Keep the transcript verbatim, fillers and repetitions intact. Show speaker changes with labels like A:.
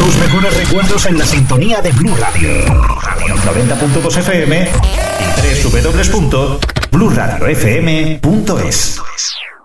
A: Tus mejores recuerdos en la sintonía de Blue Radio. noventa punto dos F M y doble u doble u doble u punto blue radio f m punto es.